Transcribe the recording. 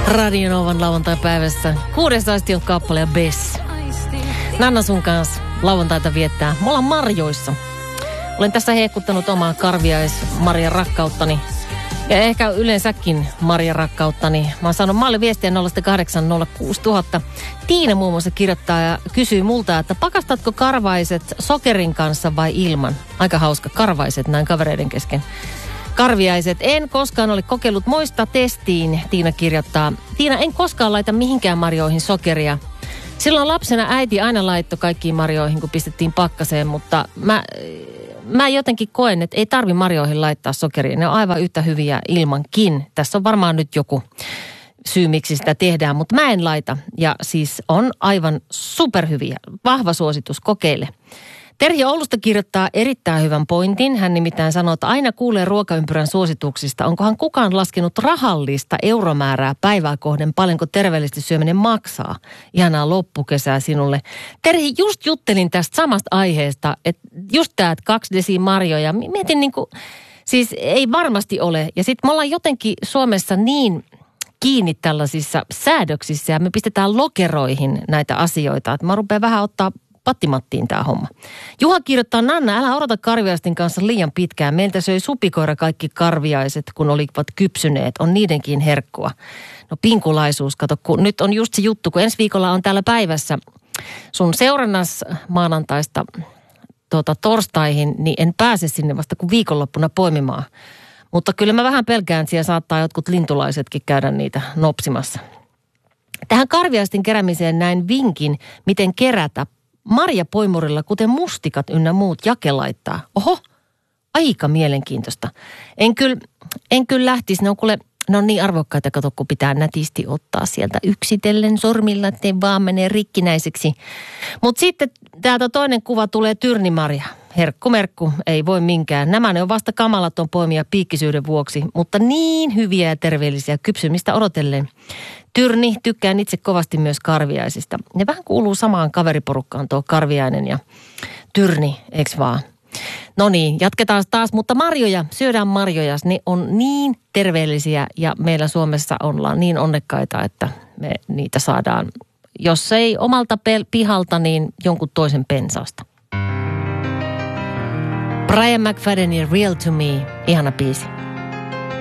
Radio Novan lauantai-päivässä 6 asti on kappale ja Bess. Nanna sun kanssa lauantaita viettää. Me ollaan marjoissa. Olen tässä hehkuttanut omaa karviais-Marian rakkauttani. Ja ehkä yleensäkin Marian rakkauttani. Mä oon saanut maalle viestiä 0806000. Tiina muun muassa kirjoittaa ja kysyy multa, että pakastatko karvaiset sokerin kanssa vai ilman? Aika hauska, karvaiset näin kavereiden kesken. Karviaiset. En koskaan ole kokeillut, moista testiin, Tiina kirjoittaa. Tiina, en koskaan laita mihinkään marjoihin sokeria. Silloin lapsena äiti aina laittoi kaikkiin marjoihin, kun pistettiin pakkaseen, mutta mä jotenkin koen, että ei tarvi marjoihin laittaa sokeria. Ne on aivan yhtä hyviä ilmankin. Tässä on varmaan nyt joku syy, miksi sitä tehdään, mutta mä en laita. Ja siis on aivan superhyviä. Vahva suositus, kokeile. Terhi Oulusta kirjoittaa erittäin hyvän pointin. Hän nimittäin sanoo, että aina kuulee ruokaympyrän suosituksista. Onkohan kukaan laskenut rahallista euromäärää päivää kohden, paljonko terveellisesti syöminen maksaa? Ihanaa loppukesää sinulle. Terhi, just juttelin tästä samasta aiheesta, että just tämä, että 2 desiä marjoja. Mietin siis ei varmasti ole. Ja sitten me ollaan jotenkin Suomessa niin kiinni tällaisissa säädöksissä ja me pistetään lokeroihin näitä asioita. Että mä rupean vähän ottaa pattimattiin tämä homma. Juha kirjoittaa, Nanna, älä odota karviaisten kanssa liian pitkään. Meiltä söi supikoira kaikki karviaiset, kun olivat kypsyneet. On niidenkin herkkua. No pinkulaisuus, kato, kun nyt on just se juttu, kun ensi viikolla on täällä päivässä sun seurannassa maanantaista torstaihin, niin en pääse sinne vasta kuin viikonloppuna poimimaan. Mutta kyllä mä vähän pelkään, että siellä saattaa jotkut lintulaisetkin käydä niitä nopsimassa. Tähän karviaisten keräämiseen näin vinkin, miten kerätä marjapoimurilla, kuten mustikat ynnä muut jakelaittaa. Oho, aika mielenkiintoista. En kyllä lähtisi, ne on niin arvokkaita, kato, kun pitää nätisti ottaa sieltä yksitellen sormilla, ettei vaan menee rikkinäiseksi. Mutta sitten täältä toinen kuva tulee tyrnimarja. Herkkumerkku, ei voi minkään. Nämä ne on vasta kamalaton poimia piikkisyyden vuoksi, mutta niin hyviä ja terveellisiä kypsymistä odotellen. Tyrni, tykkään itse kovasti myös karviaisista. Ne vähän kuuluu samaan kaveriporukkaan tuo karviainen ja tyrni, eks vaan? No niin, jatketaan taas, mutta marjoja, syödään marjoja, ne on niin terveellisiä ja meillä Suomessa ollaan niin onnekkaita, että me niitä saadaan, jos ei omalta pihalta, niin jonkun toisen pensaasta. Brian McFaddenin Real to Me, ihana biisi.